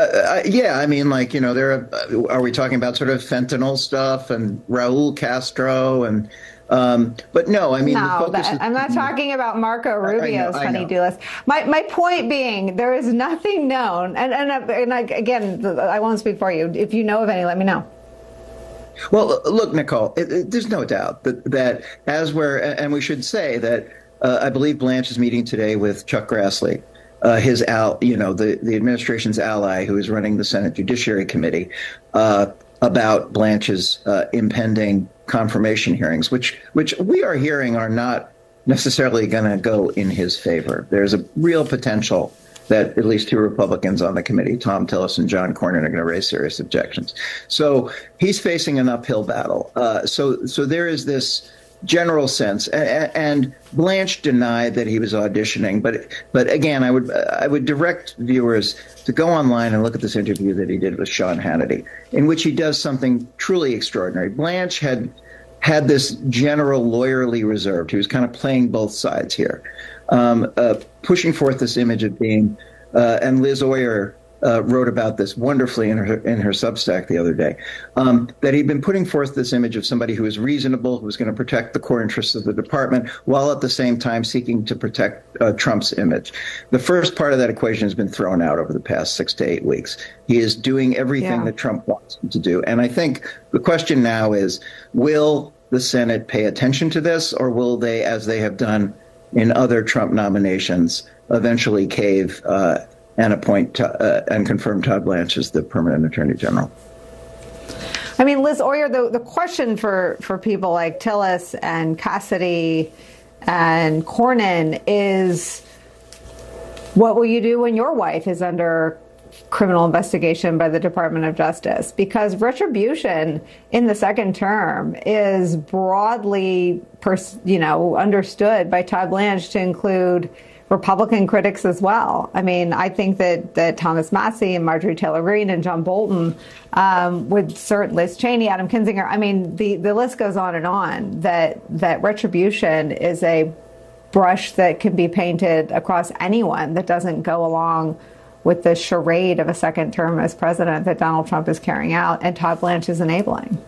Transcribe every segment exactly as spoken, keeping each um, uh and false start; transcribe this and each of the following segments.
uh, yeah, I mean, like, you know, there are, uh, are we talking about sort of fentanyl stuff and Raul Castro and um, but no, I mean, the No, focus that, is, I'm not talking about Marco I, I know, Rubio's I know. honey-do list. My my point being, there is nothing known, and and, and I, again, I won't speak for you. If you know of any, let me know. Well, look, Nicole, it, it, there's no doubt that, that as we're, and we should say that uh, I believe Blanche is meeting today with Chuck Grassley, uh, his al, you know, the, the administration's ally who is running the Senate Judiciary Committee, uh, about Blanche's uh, impending confirmation hearings, which which we are hearing are not necessarily going to go in his favor. There's a real potential that at least two Republicans on the committee, Tom Tillis and John Cornyn, are going to raise serious objections. So he's facing an uphill battle. Uh, so so there is this general sense, and, and Blanche denied that he was auditioning, but but again, I would I would direct viewers to go online and look at this interview that he did with Sean Hannity, in which he does something truly extraordinary. Blanche had had this general lawyerly reserve. He was kind of playing both sides here, um, uh, pushing forth this image of being, uh, and Liz Oyer uh, wrote about this wonderfully in her in her Substack the other day, um, that he'd been putting forth this image of somebody who was reasonable, who was going to protect the core interests of the department, while at the same time seeking to protect uh, Trump's image. The first part of that equation has been thrown out over the past six to eight weeks. He is doing everything Yeah. that Trump wants him to do. And I think the question now is, will the Senate pay attention to this, or will they, as they have done in other Trump nominations, eventually cave uh, and appoint uh, and confirm Todd Blanche as the permanent attorney general? I mean, Liz Oyer, the, the question for, for people like Tillis and Cassidy and Cornyn is, what will you do when your wife is under criminal investigation by the Department of Justice? Because retribution in the second term is broadly, pers- you know, understood by Todd Blanche to include Republican critics as well. I mean, I think that, that Thomas Massie and Marjorie Taylor Greene and John Bolton um, would cert Liz Cheney, Adam Kinzinger. I mean, the, the list goes on and on, that, that retribution is a brush that can be painted across anyone that doesn't go along with the charade of a second term as president that Donald Trump is carrying out and Todd Blanche is enabling.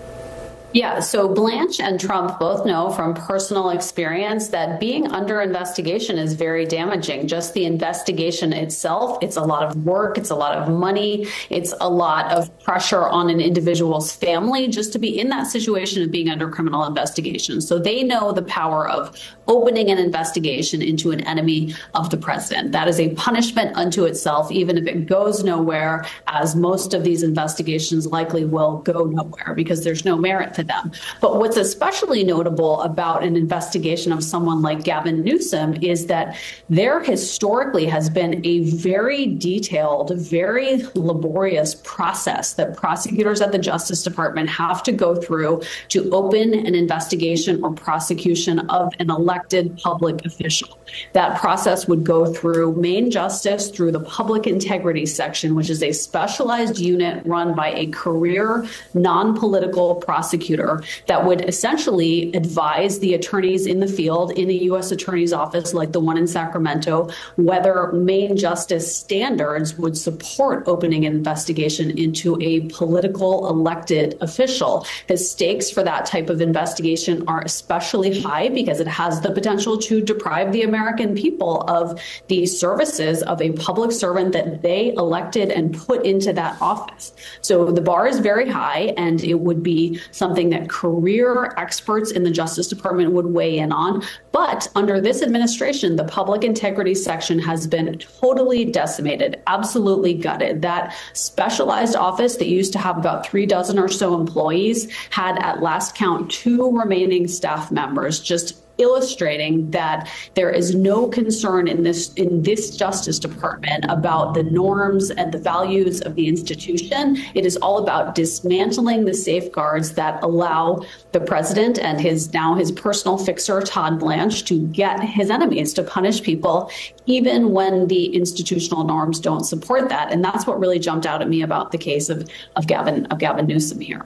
Yeah, so Blanche and Trump both know from personal experience that being under investigation is very damaging. Just the investigation itself, it's a lot of work, it's a lot of money, it's a lot of pressure on an individual's family just to be in that situation of being under criminal investigation. So they know the power of opening an investigation into an enemy of the president. That is a punishment unto itself, even if it goes nowhere, as most of these investigations likely will go nowhere because there's no merit to them. But what's especially notable about an investigation of someone like Gavin Newsom is that there historically has been a very detailed, very laborious process that prosecutors at the Justice Department have to go through to open an investigation or prosecution of an elected public official. That process would go through Main Justice, through the Public Integrity Section, which is a specialized unit run by a career non-political prosecutor that would essentially advise the attorneys in the field in the U S Attorney's Office, like the one in Sacramento, whether Main Justice standards would support opening an investigation into a political elected official. The stakes for that type of investigation are especially high because it has the potential to deprive the American people of the services of a public servant that they elected and put into that office. So the bar is very high, and it would be something that career experts in the Justice Department would weigh in on. But under this administration, the Public Integrity Section has been totally decimated, absolutely gutted. That specialized office that used to have about three dozen or so employees had at last count two remaining staff members, just illustrating that there is no concern in this in this Justice Department about the norms and the values of the institution. It is all about dismantling the safeguards that allow the president and his now his personal fixer, Todd Blanche, to get his enemies, to punish people, even when the institutional norms don't support that. And that's what really jumped out at me about the case of, of Gavin of Gavin Newsom here.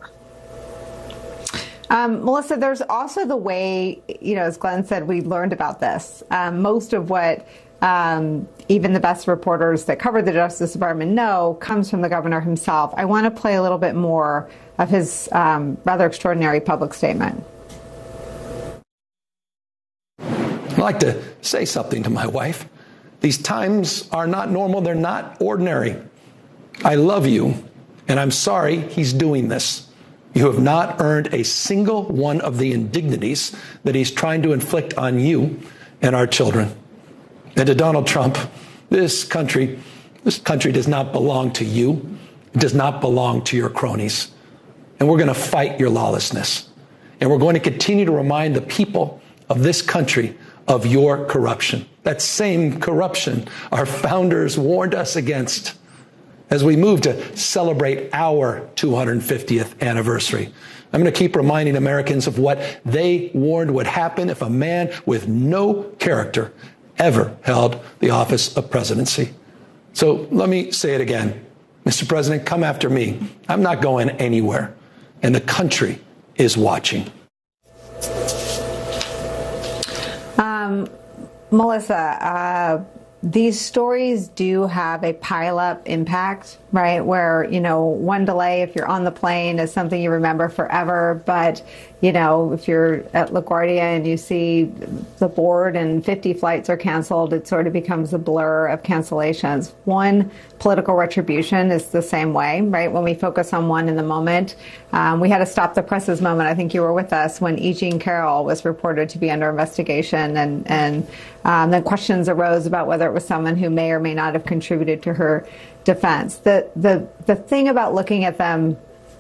Um, Melissa, there's also the way, you know, as Glenn said, we learned about this. Um, most of what um, even the best reporters that cover the Justice Department know comes from the governor himself. I want to play a little bit more of his um, rather extraordinary public statement. I'd like to say something to my wife. These times are not normal. They're not ordinary. I love you, and I'm sorry he's doing this. You have not earned a single one of the indignities that he's trying to inflict on you and our children. And to Donald Trump, this country, this country does not belong to you. It does not belong to your cronies. And we're going to fight your lawlessness. And we're going to continue to remind the people of this country of your corruption. That same corruption our founders warned us against as we move to celebrate our two hundred fiftieth anniversary. I'm going to keep reminding Americans of what they warned would happen if a man with no character ever held the office of presidency. So let me say it again. Mister President, come after me. I'm not going anywhere. And the country is watching. Um, Melissa, uh, these stories do have a pile-up impact, right? Where, you know, one delay, if you're on the plane, is something you remember forever. But, you know, if you're at LaGuardia and you see the board and fifty flights are canceled, it sort of becomes a blur of cancellations. One, political retribution is the same way, right? When we focus on one in the moment. Um, we had a Stop the Presses moment. I think you were with us when E. Jean Carroll was reported to be under investigation, and, and um, then questions arose about whether it was someone who may or may not have contributed to her defense. The, the, the thing about looking at them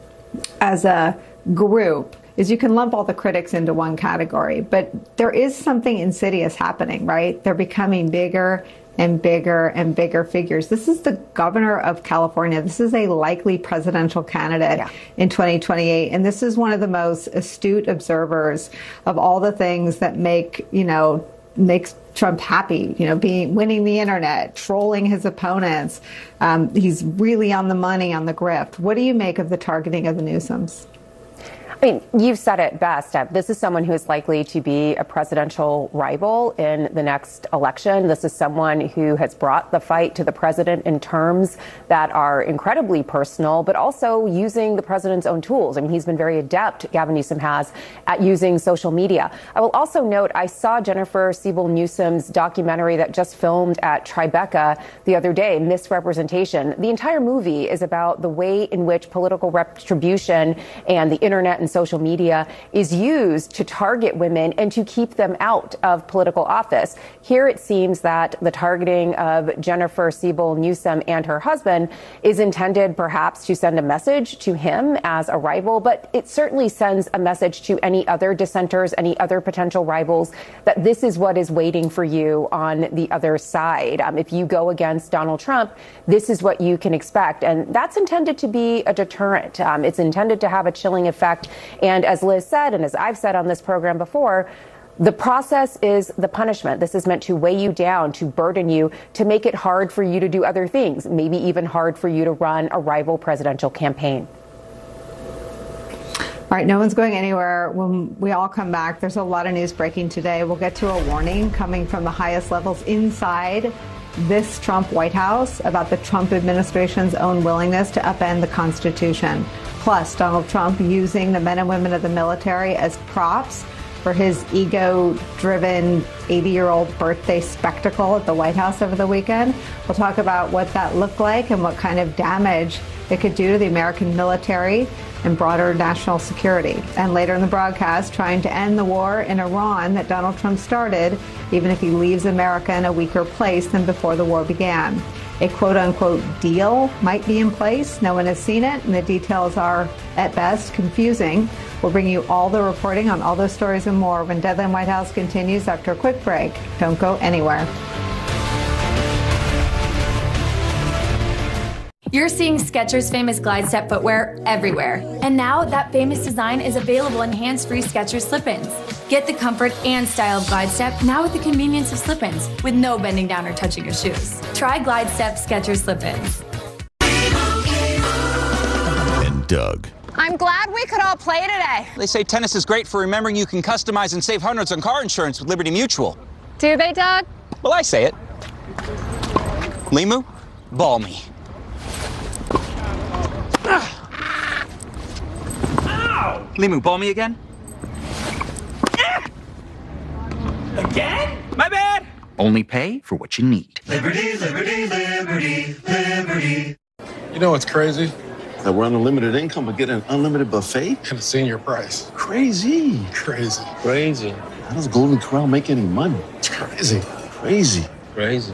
as a group is you can lump all the critics into one category, but there is something insidious happening, right? They're becoming bigger and bigger and bigger figures. This is the governor of California. This is a likely presidential candidate yeah. in twenty twenty-eight. And this is one of the most astute observers of all the things that make, you know, makes Trump happy, you know, being winning the internet, trolling his opponents. Um, he's really on the money on the grift. What do you make of the targeting of the Newsoms? I mean, you've said it best. This is someone who is likely to be a presidential rival in the next election. This is someone who has brought the fight to the president in terms that are incredibly personal, but also using the president's own tools. I mean, he's been very adept, Gavin Newsom has, at using social media. I will also note, I saw Jennifer Siebel Newsom's documentary that just filmed at Tribeca the other day, Misrepresentation. The entire movie is about the way in which political retribution and the internet and social media is used to target women and to keep them out of political office. Here it seems that the targeting of Jennifer Siebel Newsom and her husband is intended perhaps to send a message to him as a rival, but it certainly sends a message to any other dissenters, any other potential rivals, that this is what is waiting for you on the other side. Um, if you go against Donald Trump, this is what you can expect. And that's intended to be a deterrent. Um, it's intended to have a chilling effect. And as Liz said, and as I've said on this program before, the process is the punishment. This is meant to weigh you down, to burden you, to make it hard for you to do other things, maybe even hard for you to run a rival presidential campaign. All right, no one's going anywhere. When we all come back, there's a lot of news breaking today. We'll get to a warning coming from the highest levels inside this Trump White House about the Trump administration's own willingness to upend the Constitution. Plus, Donald Trump using the men and women of the military as props for his ego-driven eighty-year-old birthday spectacle at the White House over the weekend. We'll talk about what that looked like and what kind of damage it could do to the American military and broader national security. And later in the broadcast, trying to end the war in Iran that Donald Trump started, even if he leaves America in a weaker place than before the war began. A quote-unquote deal might be in place. No one has seen it, and the details are, at best, confusing. We'll bring you all the reporting on all those stories and more when Deadline White House continues after a quick break. Don't go anywhere. You're seeing Skechers' famous glide step footwear everywhere. And now that famous design is available in hands-free Skechers slip-ins. Get the comfort and style of glide step now with the convenience of slip-ins with no bending down or touching your shoes. Try glide step Skechers slip-ins. And Doug. I'm glad we could all play today. They say tennis is great for remembering you can customize and save hundreds on car insurance with Liberty Mutual. Do they, Doug? Well, I say it. Limu, ball me. Ow! Limu, ball me again? Again? My bad! Only pay for what you need. Liberty, liberty, liberty, liberty. You know what's crazy? That we're on unlimited income but get an unlimited buffet? And a senior price. Crazy. Crazy. Crazy. How does Golden Corral make any money? It's crazy. Crazy. Crazy.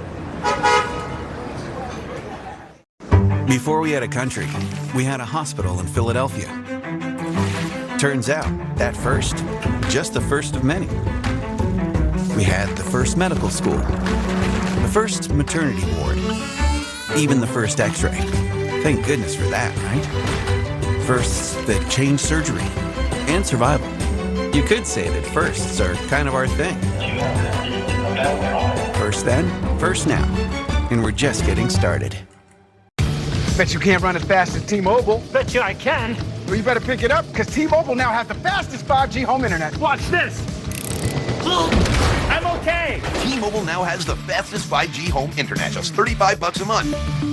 Before we had a country, we had a hospital in Philadelphia. Turns out, at first, just the first of many. We had the first medical school, the first maternity ward, even the first x-ray. Thank goodness for that, right? Firsts that changed surgery and survival. You could say that firsts are kind of our thing. First then, first now. And we're just getting started. Bet you can't run as fast as T-Mobile. Bet you I can. Well, you better pick it up, because T-Mobile now has the fastest five G home internet. Watch this. I'm okay. T-Mobile now has the fastest five G home internet, just thirty-five bucks a month.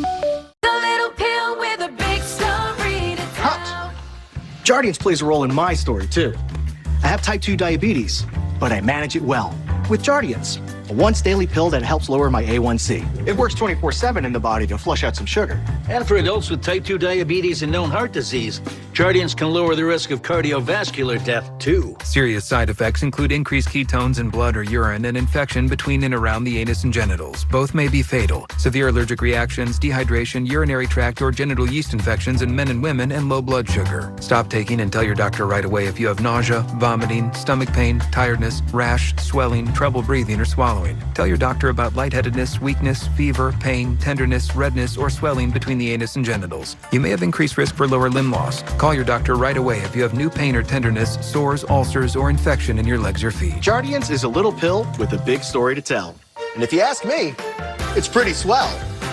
The little pill with a big story to tell. Hot. Jardiance plays a role in my story, too. I have type two diabetes, but I manage it well with Jardiance, a once daily pill that helps lower my A one C. It works twenty-four seven in the body to flush out some sugar. And for adults with type two diabetes and known heart disease, Jardiance can lower the risk of cardiovascular death, too. Serious side effects include increased ketones in blood or urine and infection between and around the anus and genitals. Both may be fatal. Severe allergic reactions, dehydration, urinary tract or genital yeast infections in men and women, and low blood sugar. Stop taking and tell your doctor right away if you have nausea, vomiting, stomach pain, tiredness, rash, swelling, trouble breathing or swallowing. Tell your doctor about lightheadedness, weakness, fever, pain, tenderness, redness, or swelling between the anus and genitals. You may have increased risk for lower limb loss. Call your doctor right away if you have new pain or tenderness, sores, ulcers, or infection in your legs or feet. Jardiance is a little pill with a big story to tell. And if you ask me, it's pretty swell.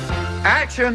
Action!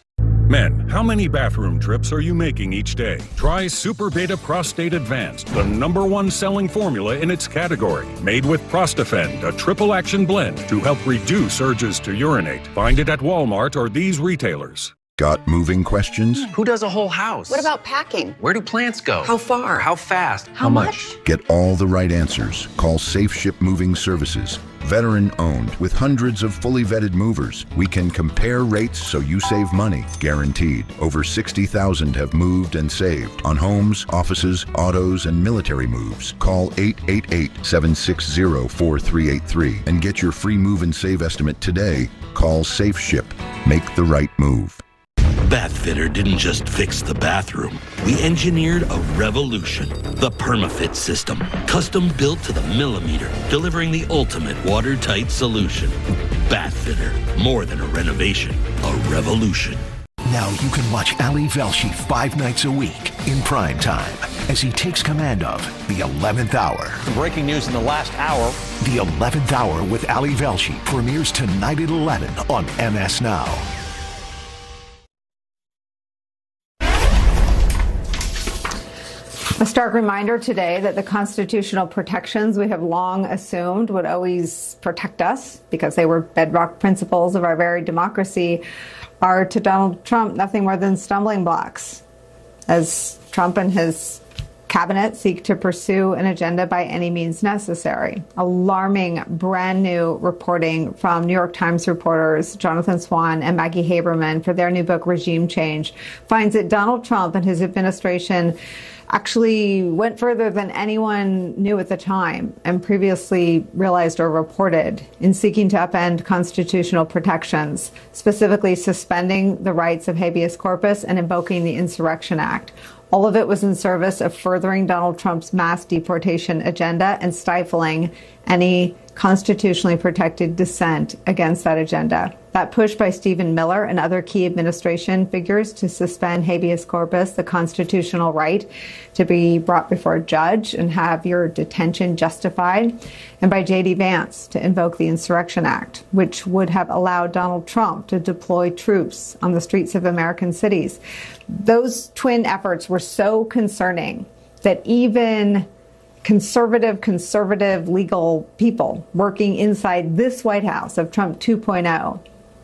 Men, how many bathroom trips are you making each day? Try Super Beta Prostate Advanced, the number one selling formula in its category. Made with Prostafend, a triple action blend to help reduce urges to urinate. Find it at Walmart or these retailers. Got moving questions? Who does a whole house? What about packing? Where do plants go? How far? How fast? How, How much? much? Get all the right answers. Call Safe Ship Moving Services. Veteran owned with hundreds of fully vetted movers. We can compare rates so you save money, guaranteed. Over sixty thousand have moved and saved on homes, offices, autos, and military moves. Call eight eight eight, seven six zero, four three eight three and get your free move and save estimate today. Call Safe Ship. Make the right move. Bathfitter didn't just fix the bathroom. We engineered a revolution. The PermaFit system. Custom built to the millimeter, delivering the ultimate watertight solution. Bathfitter. More than a renovation. A revolution. Now you can watch Ali Velshi five nights a week in prime time as he takes command of The eleventh Hour. Breaking news in the last hour. The eleventh Hour with Ali Velshi premieres tonight at eleven on M S Now. A stark reminder today that the constitutional protections we have long assumed would always protect us because they were bedrock principles of our very democracy are to Donald Trump nothing more than stumbling blocks as Trump and his cabinet seek to pursue an agenda by any means necessary. Alarming brand new reporting from New York Times reporters Jonathan Swan and Maggie Haberman for their new book, Regime Change, finds that Donald Trump and his administration actually went further than anyone knew at the time and previously realized or reported in seeking to upend constitutional protections, specifically suspending the rights of habeas corpus and invoking the Insurrection Act. All of it was in service of furthering Donald Trump's mass deportation agenda and stifling any constitutionally protected dissent against that agenda. That push by Stephen Miller and other key administration figures to suspend habeas corpus, the constitutional right to be brought before a judge and have your detention justified, and by J D Vance to invoke the Insurrection Act, which would have allowed Donald Trump to deploy troops on the streets of American cities. Those twin efforts were so concerning that even conservative, conservative legal people working inside this White House of Trump two point oh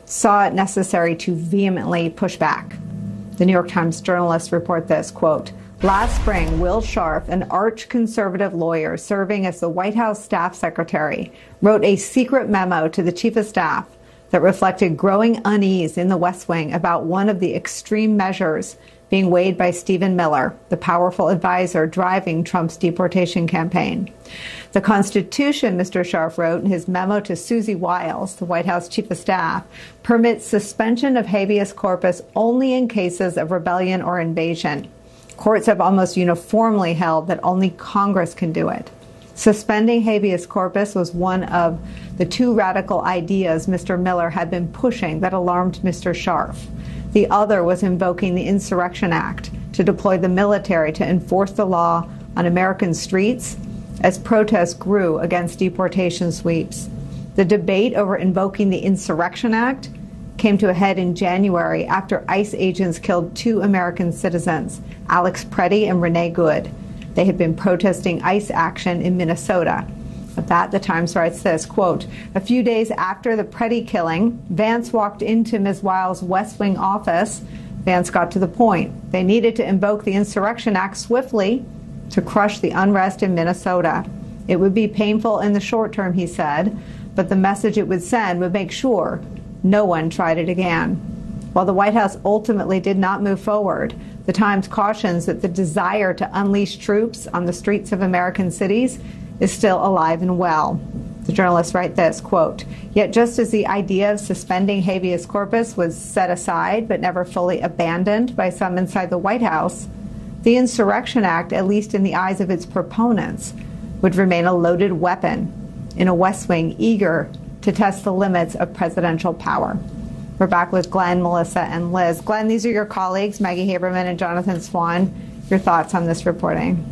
saw it necessary to vehemently push back. The New York Times journalists report this, quote, last spring, Will Scharf, an arch-conservative lawyer serving as the White House staff secretary, wrote a secret memo to the chief of staff that reflected growing unease in the West Wing about one of the extreme measures being weighed by Stephen Miller, the powerful advisor driving Trump's deportation campaign. The Constitution, Mister Scharf wrote in his memo to Susie Wiles, the White House chief of staff, permits suspension of habeas corpus only in cases of rebellion or invasion. Courts have almost uniformly held that only Congress can do it. Suspending habeas corpus was one of the two radical ideas Mister Miller had been pushing that alarmed Mister Scharf. The other was invoking the Insurrection Act to deploy the military to enforce the law on American streets as protests grew against deportation sweeps. The debate over invoking the Insurrection Act came to a head in January after ICE agents killed two American citizens, Alex Preddy and Renee Good. They had been protesting ICE action in Minnesota. Of that, the Times writes this, quote, a few days after the Preddy killing, Vance walked into Miz Wiles' West Wing office. Vance got to the point. They needed to invoke the Insurrection Act swiftly to crush the unrest in Minnesota. It would be painful in the short term, he said, but the message it would send would make sure no one tried it again. While the White House ultimately did not move forward, the Times cautions that the desire to unleash troops on the streets of American cities is still alive and well. The journalists write this, quote, yet just as the idea of suspending habeas corpus was set aside but never fully abandoned by some inside the White House, the Insurrection Act, at least in the eyes of its proponents, would remain a loaded weapon in a West Wing eager to test the limits of presidential power. We're back with Glenn, Melissa, and Liz. Glenn, these are your colleagues, Maggie Haberman and Jonathan Swan. Your thoughts on this reporting?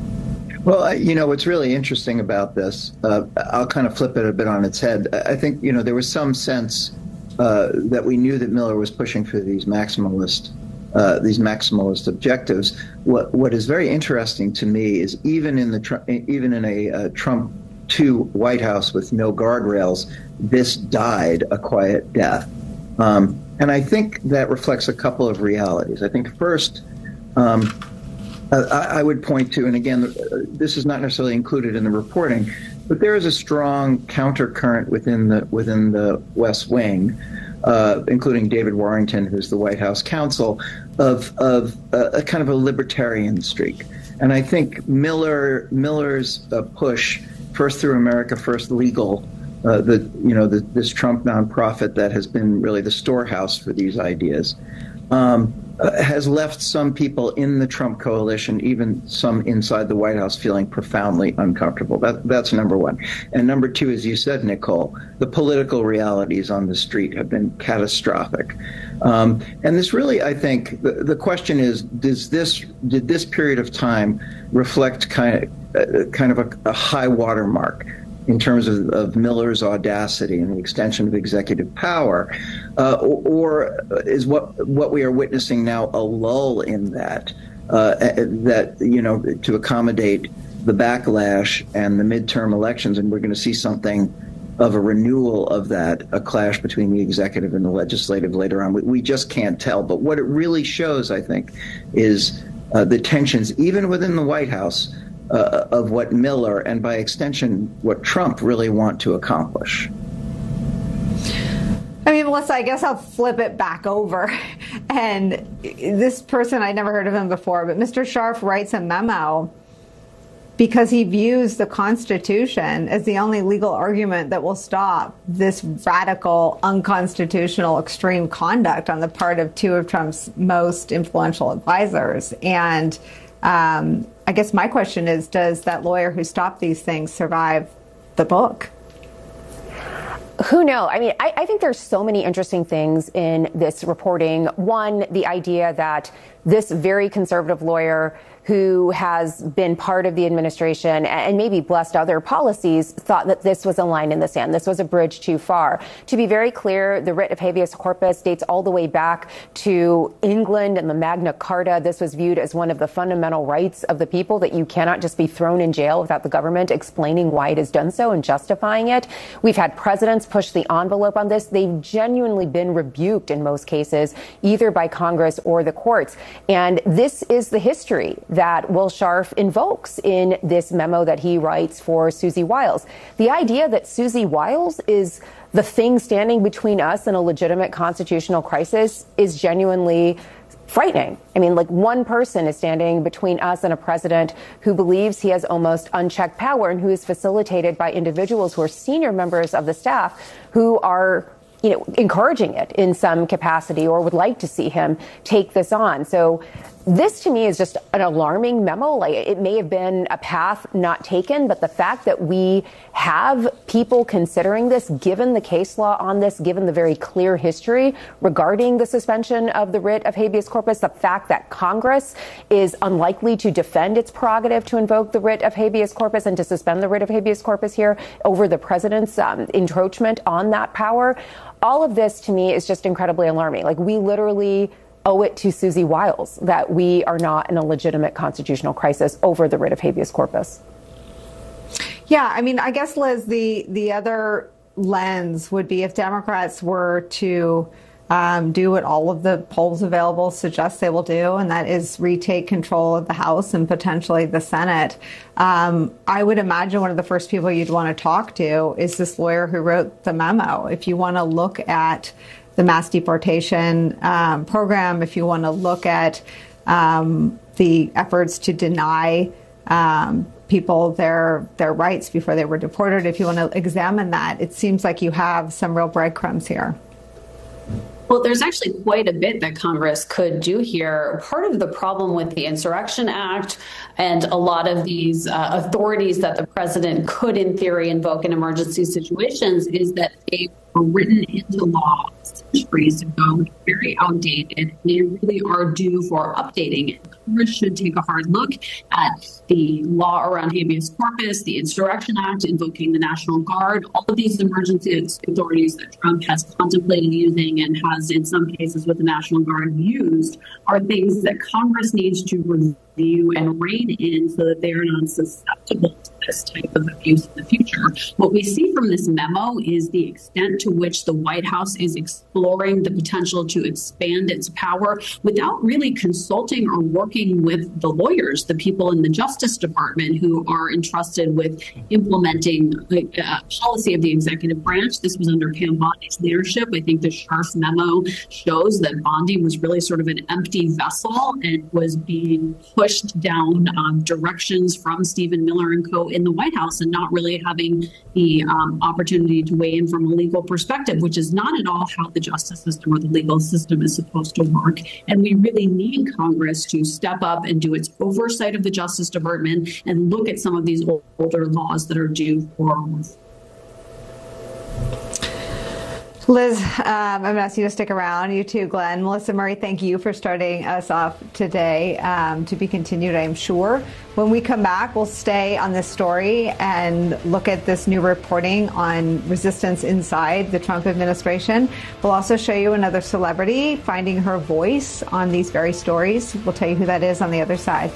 Well, you know, what's really interesting about this, uh, I'll kind of flip it a bit on its head. I think, you know, there was some sense uh, that we knew that Miller was pushing for these maximalist uh, these maximalist objectives. What what is very interesting to me is even in the even in a uh, Trump two White House with no guardrails, this died a quiet death. Um, and I think that reflects a couple of realities. I think first, um, I, I would point to, and again, this is not necessarily included in the reporting, but there is a strong countercurrent within the within the West Wing, uh, including David Warrington, who's the White House counsel, of of uh, a kind of a libertarian streak. And I think Miller Miller's uh, push, first through America First Legal, uh, the you know the, this Trump nonprofit that has been really the storehouse for these ideas, um, uh, has left some people in the Trump coalition, even some inside the White House, feeling profoundly uncomfortable. That, that's number one. And number two, as you said, Nicole, the political realities on the street have been catastrophic. Um, and this really, I think, the, the question is: Does this did this period of time reflect kind of uh, kind of a, a high watermark in terms of, of Miller's audacity and the extension of executive power, uh, or, or is what what we are witnessing now a lull in that uh, that you know to accommodate the backlash and the midterm elections, and we're going to see something of a renewal of that, a clash between the executive and the legislative later on. We, we just can't tell. But what it really shows, I think, is uh, the tensions, even within the White House, uh, of what Miller and by extension what Trump really want to accomplish. I mean, Melissa, I guess I'll flip it back over. And this person, I'd never heard of him before, but Mister Scharf writes a memo because he views the Constitution as the only legal argument that will stop this radical, unconstitutional, extreme conduct on the part of two of Trump's most influential advisors. And um, I guess my question is, does that lawyer who stopped these things survive the book? Who knows? I mean, I, I think there's so many interesting things in this reporting. One, the idea that this very conservative lawyer who has been part of the administration and maybe blessed other policies thought that this was a line in the sand. This was a bridge too far. To be very clear, the writ of habeas corpus dates all the way back to England and the Magna Carta. This was viewed as one of the fundamental rights of the people, that you cannot just be thrown in jail without the government explaining why it has done so and justifying it. We've had presidents Democrats push the envelope on this, they've genuinely been rebuked in most cases, either by Congress or the courts. And this is the history that Will Scharf invokes in this memo that he writes for Susie Wiles. The idea that Susie Wiles is the thing standing between us and a legitimate constitutional crisis is genuinely frightening. I mean, like, one person is standing between us and a president who believes he has almost unchecked power and who is facilitated by individuals who are senior members of the staff who are, you know, encouraging it in some capacity or would like to see him take this on. So this, to me, is just an alarming memo. Like, it may have been a path not taken, but the fact that we have people considering this, given the case law on this, given the very clear history regarding the suspension of the writ of habeas corpus, the fact that Congress is unlikely to defend its prerogative to invoke the writ of habeas corpus and to suspend the writ of habeas corpus here over the president's um, encroachment on that power, all of this, to me, is just incredibly alarming. Like, we literally owe it to Susie Wiles that we are not in a legitimate constitutional crisis over the writ of habeas corpus. Yeah, I mean, I guess, Liz, the, the other lens would be if Democrats were to um, do what all of the polls available suggest they will do, and that is retake control of the House and potentially the Senate. Um, I would imagine one of the first people you'd want to talk to is this lawyer who wrote the memo. If you want to look at the mass deportation um, program, if you want to look at um, the efforts to deny um, people their their rights before they were deported, if you want to examine that, it seems like you have some real breadcrumbs here. Well, there's actually quite a bit that Congress could do here. Part of the problem with the Insurrection Act and a lot of these uh, authorities that the president could, in theory, invoke in emergency situations is that they were written into law centuries ago, very outdated. They really are due for updating. Congress should take a hard look at the law around habeas corpus, the Insurrection Act, invoking the National Guard, all of these emergency authorities that Trump has contemplated using and has, in some cases with the National Guard, used, are things that Congress needs to review and rein in so that they are not susceptible to this type of abuse in the future. What we see from this memo is the extent to which the White House is exploring the potential to expand its power without really consulting or working with the lawyers, the people in the Justice Department who are entrusted with implementing the uh, policy of the executive branch. This was under Pam Bondi's leadership. I think the Scharf memo shows that Bondi was really sort of an empty vessel and was being pushed down um, directions from Stephen Miller and co. in the White House and not really having the um, opportunity to weigh in from a legal perspective, which is not at all how the justice system or the legal system is supposed to work. And we really need Congress to step up and do its oversight of the Justice Department and look at some of these older laws that are due for Liz, um, I'm going to ask you to stick around. You too, Glenn. Melissa Murray, thank you for starting us off today. Um, to be continued, I'm sure. When we come back, we'll stay on this story and look at this new reporting on resistance inside the Trump administration. We'll also show you another celebrity finding her voice on these very stories. We'll tell you who that is on the other side.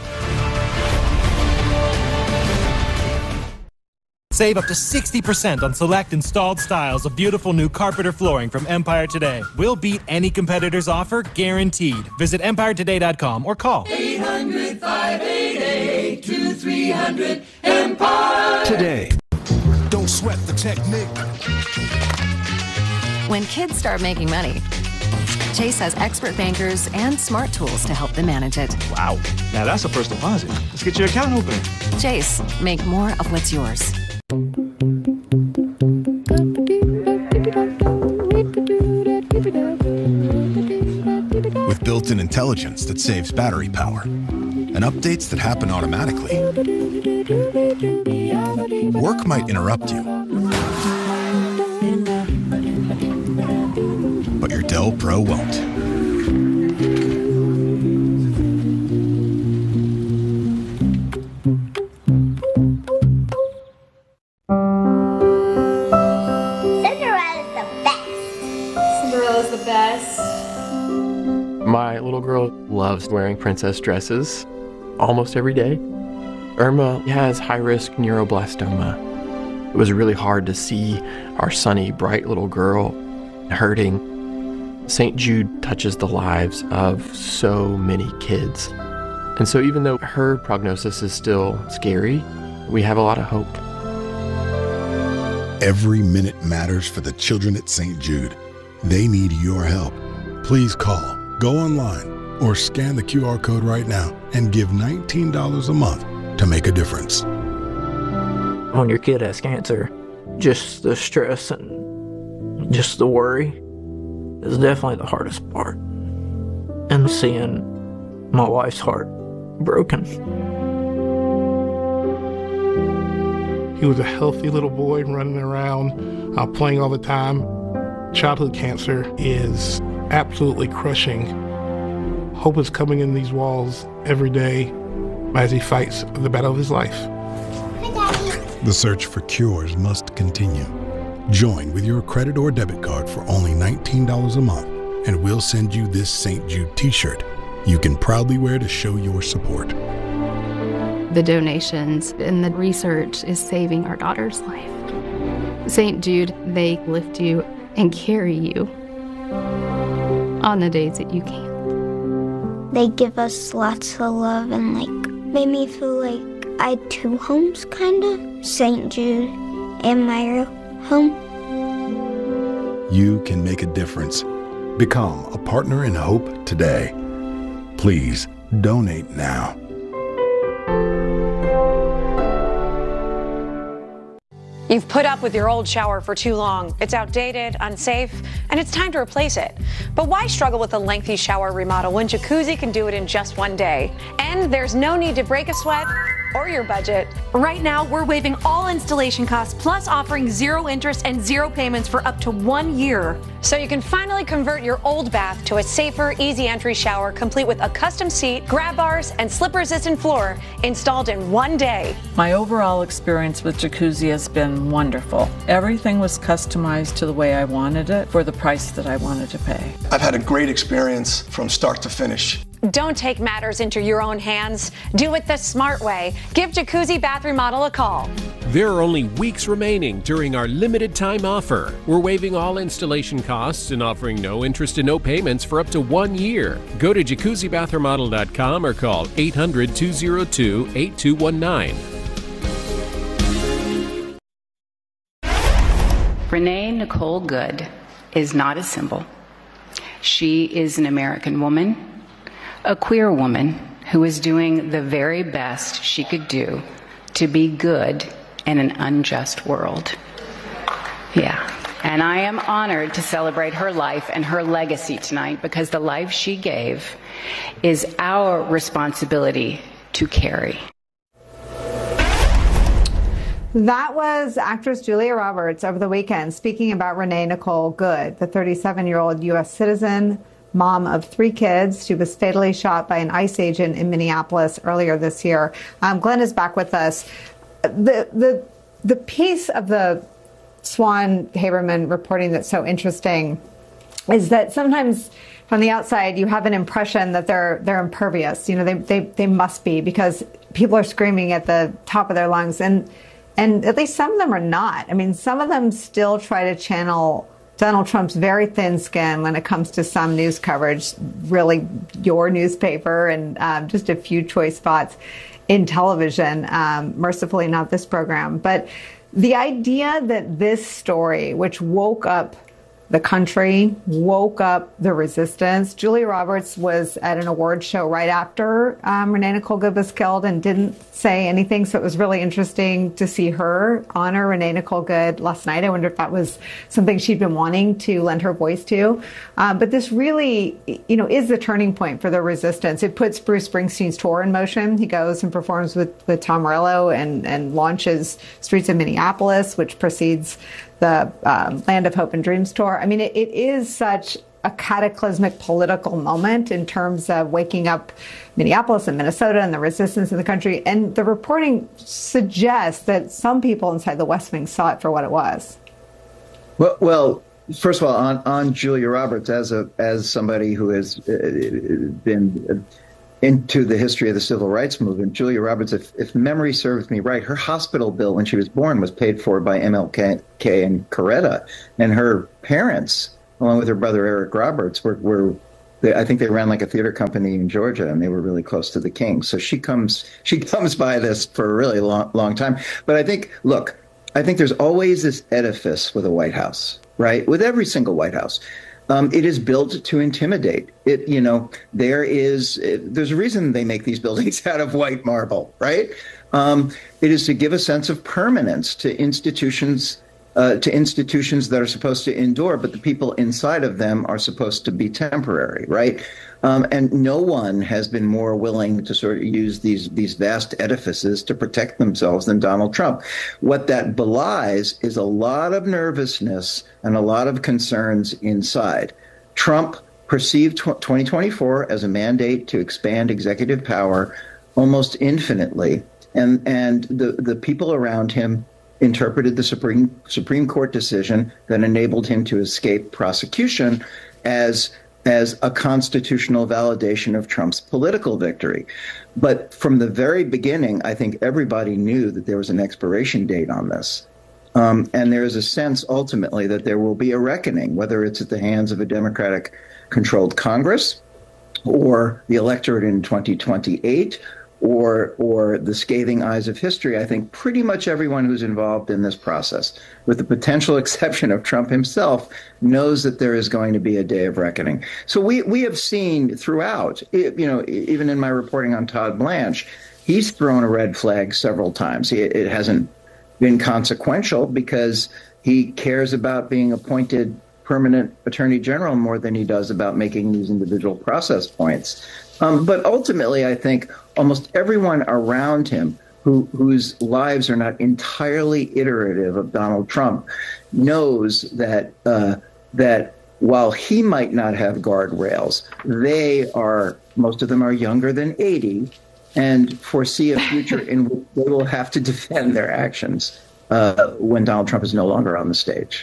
Save up to sixty percent on select installed styles of beautiful new carpet or flooring from Empire Today. We'll beat any competitor's offer, guaranteed. Visit empire today dot com or call eight hundred, five eight eight, two three hundred, Empire. Today. Don't sweat the technique. When kids start making money, Chase has expert bankers and smart tools to help them manage it. Wow. Now that's a first deposit. Let's get your account open. Chase, make more of what's yours. With built-in intelligence that saves battery power and updates that happen automatically, work might interrupt you, but your Dell Pro won't. My little girl loves wearing princess dresses almost every day. Irma has high-risk neuroblastoma. It was really hard to see our sunny, bright little girl hurting. Saint Jude touches the lives of so many kids. And so even though her prognosis is still scary, we have a lot of hope. Every minute matters for the children at Saint Jude. They need your help. Please call, go online, or scan the Q R code right now and give nineteen dollars a month to make a difference. When your kid has cancer, just the stress and just the worry is definitely the hardest part. And seeing my wife's heart broken. He was a healthy little boy running around, uh, playing all the time. Childhood cancer is absolutely crushing. Hope is coming in these walls every day as he fights the battle of his life. The search for cures must continue. Join with your credit or debit card for only nineteen dollars a month, and we'll send you this Saint Jude t-shirt you can proudly wear to show your support. The donations and the research is saving our daughter's life. Saint Jude, they lift you and carry you on the days that you can't. They give us lots of love and like made me feel like I had two homes, kind of. Saint Jude and my home. You can make a difference. Become a partner in hope today. Please donate now. You've put up with your old shower for too long. It's outdated, unsafe, and it's time to replace it. But why struggle with a lengthy shower remodel when Jacuzzi can do it in just one day? And there's no need to break a sweat or your budget. Right now, we're waiving all installation costs, plus offering zero interest and zero payments for up to one year. So you can finally convert your old bath to a safer, easy entry shower, complete with a custom seat, grab bars, and slip-resistant floor installed in one day. My overall experience with Jacuzzi has been wonderful. Everything was customized to the way I wanted it for the price that I wanted to pay. I've had a great experience from start to finish. Don't take matters into your own hands. Do it the smart way. Give Jacuzzi Bath Remodel a call. There are only weeks remaining during our limited time offer. We're waiving all installation costs and offering no interest and no payments for up to one year. Go to jacuzzi bath remodel dot com or call eight hundred, two oh two, eight two one nine. Renee Nicole Good is not a symbol. She is an American woman, a queer woman who is doing the very best she could do to be good in an unjust world. Yeah, and I am honored to celebrate her life and her legacy tonight because the life she gave is our responsibility to carry. That was actress Julia Roberts over the weekend speaking about Renee Nicole Good, the thirty-seven-year-old U S citizen, mom of three kids. She was fatally shot by an ICE agent in Minneapolis earlier this year. Um, Glenn is back with us. The the the piece of the Swan Haberman reporting that's so interesting is that sometimes from the outside you have an impression that they're they're impervious. You know, they they they must be because people are screaming at the top of their lungs, and and at least some of them are not. I mean, some of them still try to channel Donald Trump's very thin skin when it comes to some news coverage, really your newspaper and um, just a few choice spots in television, um, mercifully not this program. But the idea that this story, which woke up the country, woke up the resistance. Julia Roberts was at an award show right after um, Renee Nicole Good was killed and didn't say anything. So it was really interesting to see her honor Renee Nicole Good last night. I wonder if that was something she'd been wanting to lend her voice to. Um, but this really, you know, is the turning point for the resistance. It puts Bruce Springsteen's tour in motion. He goes and performs with, with Tom Morello and, and launches Streets of Minneapolis, which precedes the um, Land of Hope and Dreams tour. I mean, it, it is such a cataclysmic political moment in terms of waking up Minneapolis and Minnesota and the resistance in the country. And the reporting suggests that some people inside the West Wing saw it for what it was. Well, well, first of all, on, on Julia Roberts, as a as somebody who has uh, been into the history of the civil rights movement. Julia Roberts, if, if memory serves me right, her hospital bill when she was born was paid for by M L K and Coretta, and her parents, along with her brother Eric Roberts, were, were they, I think they ran like a theater company in Georgia, and they were really close to the king. So she comes she comes by this for a really long long time. But I think, look, I think there's always this edifice with a White House, right? With every single White House. Um, it is built to intimidate. It, you know, there is, it, there's a reason they make these buildings out of white marble, right? Um, it is to give a sense of permanence to institutions, uh, to institutions that are supposed to endure, but the people inside of them are supposed to be temporary, right? Um, and no one has been more willing to sort of use these these vast edifices to protect themselves than Donald Trump. What that belies is a lot of nervousness and a lot of concerns inside. Trump perceived twenty twenty-four as a mandate to expand executive power almost infinitely, and and the, the people around him interpreted the Supreme Supreme Court decision that enabled him to escape prosecution as as a constitutional validation of Trump's political victory. But from the very beginning, I think everybody knew that there was an expiration date on this. Um, and there is a sense ultimately that there will be a reckoning, whether it's at the hands of a Democratic-controlled Congress or the electorate in twenty twenty-eight or or the scathing eyes of history. I think pretty much everyone who's involved in this process, with the potential exception of Trump himself, knows that there is going to be a day of reckoning. So we, we have seen throughout, you know, even in my reporting on Todd Blanche, he's thrown a red flag several times. It, it hasn't been consequential because he cares about being appointed permanent attorney general more than he does about making these individual process points. Um, but ultimately, I think almost everyone around him who, whose lives are not entirely iterative of Donald Trump knows that uh, that while he might not have guardrails, they are, most of them are younger than eighty and foresee a future in which they will have to defend their actions uh, when Donald Trump is no longer on the stage.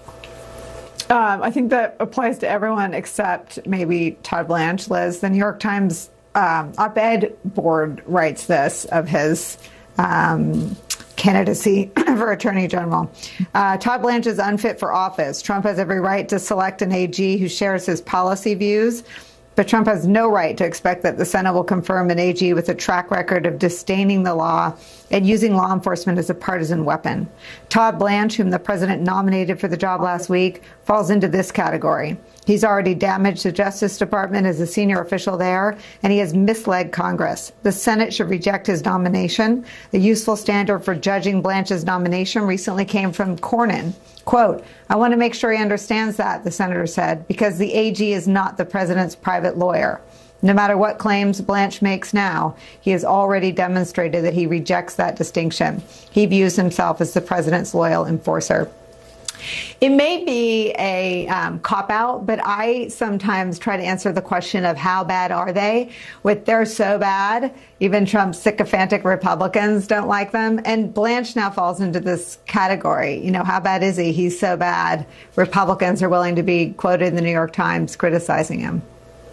Um, I think that applies to everyone except maybe Todd Blanche. Liz, the New York Times um, op-ed board writes this of his um, candidacy for Attorney General. Uh, Todd Blanche is unfit for office. Trump has every right to select an A G who shares his policy views, but Trump has no right to expect that the Senate will confirm an A G with a track record of disdaining the law and using law enforcement as a partisan weapon. Todd Blanche, whom the president nominated for the job last week, falls into this category. He's already damaged the Justice Department as a senior official there, and he has misled Congress. The Senate should reject his nomination. The useful standard for judging Blanche's nomination recently came from Cornyn. Quote, I want to make sure he understands that, the senator said, because the A G is not the president's private lawyer. No matter what claims Blanche makes now, he has already demonstrated that he rejects that distinction. He views himself as the president's loyal enforcer. It may be a um, cop-out, but I sometimes try to answer the question of how bad are they? With they're so bad, even Trump's sycophantic Republicans don't like them. And Blanche now falls into this category. You know, how bad is he? He's so bad. Republicans are willing to be quoted in the New York Times criticizing him.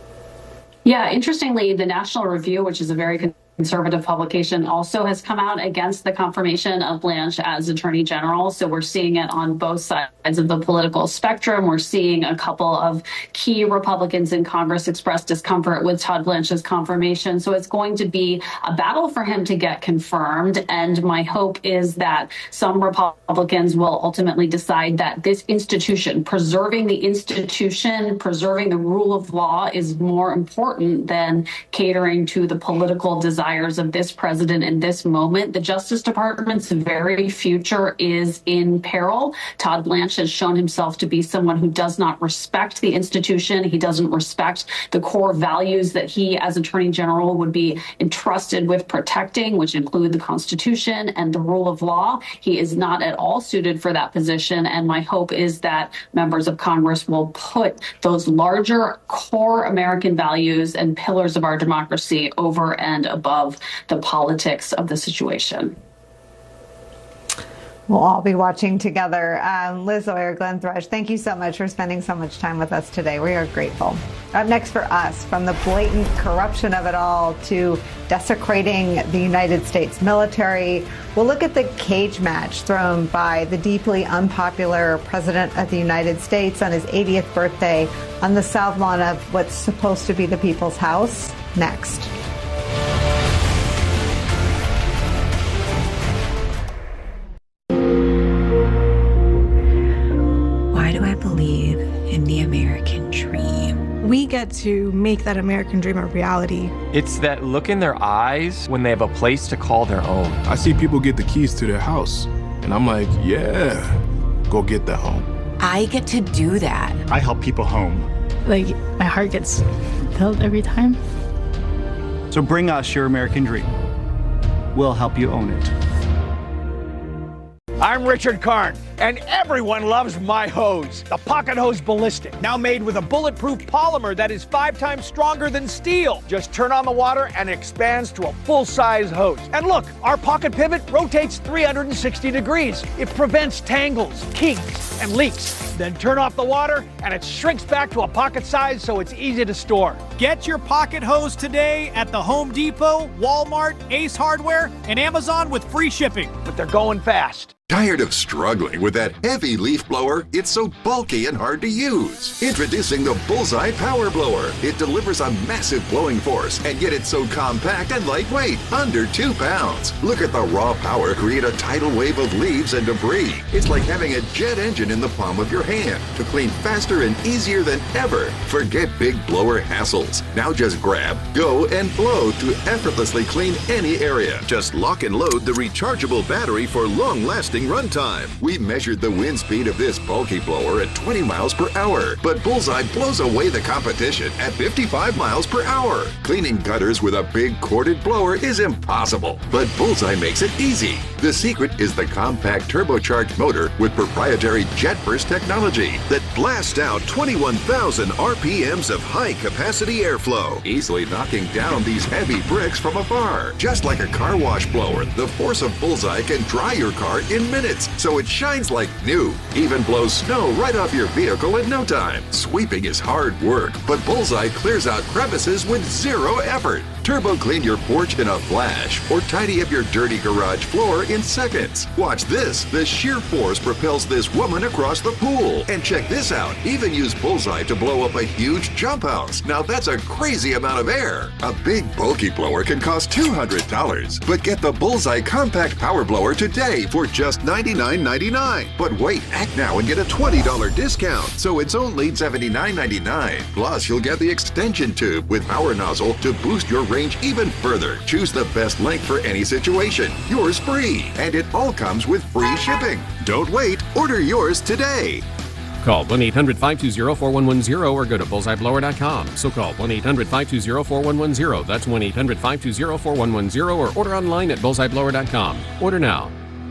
Yeah, interestingly, the National Review, which is a very conservative publication, also has come out against the confirmation of Blanche as Attorney General. So we're seeing it on both sides of the political spectrum. We're seeing a couple of key Republicans in Congress express discomfort with Todd Blanche's confirmation. So it's going to be a battle for him to get confirmed. And my hope is that some Republicans will ultimately decide that this institution, preserving the institution, preserving the rule of law, is more important than catering to the political desires of this president in this moment. The Justice Department's very future is in peril. Todd Blanche has shown himself to be someone who does not respect the institution. He doesn't respect the core values that he, as Attorney General, would be entrusted with protecting, which include the Constitution and the rule of law. He is not at all suited for that position. And my hope is that members of Congress will put those larger core American values and pillars of our democracy over and above the politics of the situation. We'll all be watching together. Um, Liz Oyer, Glenn Thrush, thank you so much for spending so much time with us today. We are grateful. Up next for us, from the blatant corruption of it all to desecrating the United States military, we'll look at the cage match thrown by the deeply unpopular President of the United States on his eightieth birthday on the south lawn of what's supposed to be the People's House. Next. Why do I believe in the American dream? We get to make that American dream a reality. It's that look in their eyes when they have a place to call their own. I see people get the keys to their house, and I'm like, yeah, go get that home. I get to do that. I help people home. Like, my heart gets filled every time. So bring us your American dream. We'll help you own it. I'm Richard Karn, and everyone loves my hose, the Pocket Hose Ballistic. Now made with a bulletproof polymer that is five times stronger than steel. Just turn on the water and it expands to a full-size hose. And look, our Pocket Pivot rotates three hundred sixty degrees. It prevents tangles, kinks, and leaks. Then turn off the water and it shrinks back to a pocket size so it's easy to store. Get your Pocket Hose today at the Home Depot, Walmart, Ace Hardware, and Amazon with free shipping. But they're going fast. Tired of struggling with that heavy leaf blower? It's so bulky and hard to use. Introducing the Bullseye Power Blower. It delivers a massive blowing force, and yet it's so compact and lightweight, under two pounds. Look at the raw power create a tidal wave of leaves and debris. It's like having a jet engine in the palm of your hand to clean faster and easier than ever. Forget big blower hassles. Now just grab, go, and blow to effortlessly clean any area. Just lock and load the rechargeable battery for long-lasting runtime. We measured the wind speed of this bulky blower at twenty miles per hour, but Bullseye blows away the competition at fifty-five miles per hour. Cleaning gutters with a big corded blower is impossible, but Bullseye makes it easy. The secret is the compact turbocharged motor with proprietary jet burst technology that blasts out twenty-one thousand R P Ms of high-capacity airflow, easily knocking down these heavy bricks from afar. Just like a car wash blower, the force of Bullseye can dry your car in minutes, so it shines like new. Even blows snow right off your vehicle in no time. Sweeping is hard work, but Bullseye clears out crevices with zero effort. Turbo clean your porch in a flash, or tidy up your dirty garage floor in seconds. Watch this. The sheer force propels this woman across the pool. And check this out. Even use Bullseye to blow up a huge jump house. Now that's a crazy amount of air. A big bulky blower can cost two hundred dollars. But get the Bullseye Compact Power Blower today for just ninety-nine ninety-nine. But wait, act now and get a twenty dollars discount. So it's only seventy-nine ninety-nine. Plus, you'll get the extension tube with power nozzle to boost your range even further. Choose the best length for any situation. Yours free. And it all comes with free shipping. Don't wait. Order yours today. Call one eight hundred five two zero four one one zero or go to bullseye blower dot com. So call one eight hundred five two zero four one one zero. That's one eight hundred five two zero four one one zero or order online at bullseye blower dot com. Order now.